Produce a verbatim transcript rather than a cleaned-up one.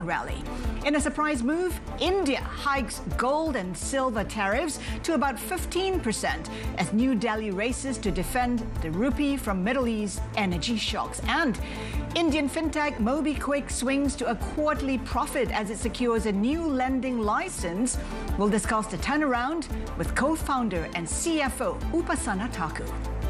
rally. In a surprise move, India hikes gold and silver tariffs to about fifteen percent as New Delhi races to defend the rupee from Middle East energy shocks. And Indian fintech MobiKwik swings to a quarterly profit as it secures a new lending license. We'll discuss the turnaround with co-founder and C F O Upasana Taku.